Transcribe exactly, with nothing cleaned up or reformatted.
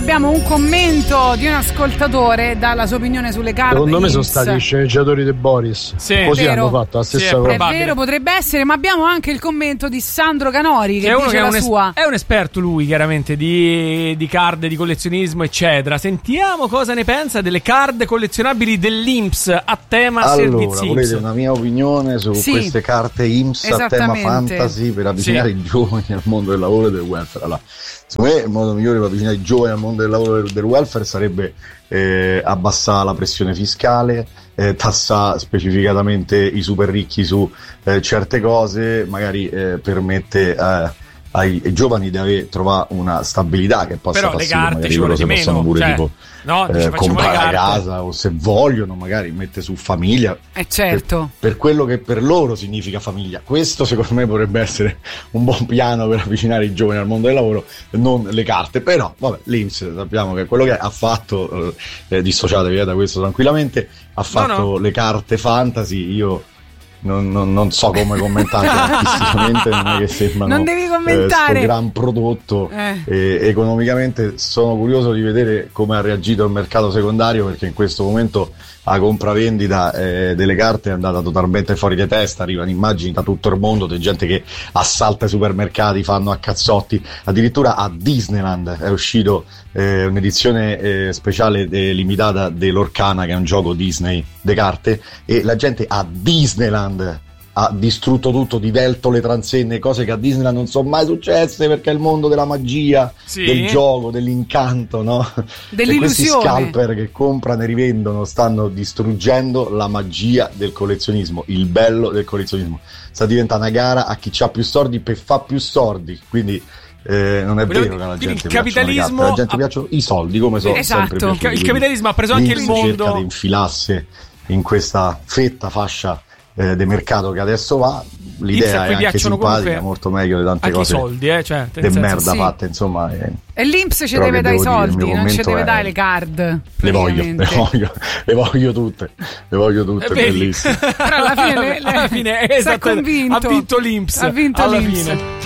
abbiamo un commento di un ascoltatore, dalla sua opinione sulle carte. Secondo me Imps. sono stati i sceneggiatori di Boris. Sì. Così Vero. hanno fatto la stessa Sì, cosa. è vero, potrebbe essere, ma abbiamo anche il commento di Sandro Canori che, Che è uno dice che è la un, es- sua. è un esperto lui, chiaramente, di, di card, di collezionismo, eccetera. Sentiamo cosa ne pensa delle card collezionabili dell'I N P S a tema Allora, servizi. volete una mia opinione su Sì. queste carte I N P S a tema Esattamente. fantasy per avvicinare Sì. i giovani al mondo del lavoro e del welfare? Allora, secondo me il modo migliore per avvicinare i giovani al mondo del lavoro e del welfare sarebbe eh, abbassare la pressione fiscale, eh, tassare specificatamente i super ricchi su eh, certe cose, magari eh, permette eh, ai, ai giovani di avere, trovare una stabilità che possa Però far le sì che carte magari ci loro vuole di si possano meno, pure cioè, tipo no, dice, eh, facciamo le comprare la carte. casa, o se vogliono magari mette su famiglia. Eh certo. Per, per quello che per loro significa famiglia. Questo secondo me potrebbe essere un buon piano per avvicinare i giovani al mondo del lavoro, non le carte. Però vabbè, l'I N P S sappiamo che quello che ha fatto, eh, dissociatevi da questo tranquillamente, ha fatto no. le carte fantasy. Io non, non, non so come commentare artisticamente, non è che sembrano Non devi eh, commentare. sto gran prodotto. Eh. E economicamente sono curioso di vedere come ha reagito il mercato secondario, perché in questo momento la compravendita eh, delle carte è andata totalmente fuori di testa. Arrivano immagini da tutto il mondo di gente che assalta i supermercati, fanno a cazzotti. Addirittura a Disneyland è uscito eh, un'edizione eh, speciale eh, limitata dell'Orcana, che è un gioco Disney de carte, e la gente a Disneyland ha distrutto tutto, divelto le transenne, cose che a Disneyland non sono mai successe, perché è il mondo della magia, Sì. del gioco, dell'incanto, no? Dell'illusione. E questi scalper che comprano e rivendono stanno distruggendo la magia del collezionismo, il bello del collezionismo. Sta diventando una gara a chi ha più soldi per fa più soldi, quindi eh, non è Volevo vero che alla dire, gente il piacciono le capitalismo carte, alla gente ha- piacciono i soldi, come sono Esatto. sempre piaciuti. Il Quindi capitalismo ha preso anche l'I N P S il mondo- cerca di infilarsi in questa fetta fascia eh, di mercato che adesso va. I N P S L'idea a è cui anche piacciono simpatica, comunque molto meglio di tante anche i cose soldi, eh, cioè, nel de senso- merda sì. fatte, insomma. eh. E l'I N P S ci Però deve che dare i devo dire, il soldi, mio non ci commento deve è- dare le card. Le voglio, le praticamente. voglio, le voglio tutte, le voglio tutte, Eh, vedi? bellissime. Però alla fine, le- le- alla fine si è esatto, convinto. ha vinto l'I N P S Ha vinto alla l'I N P S. fine.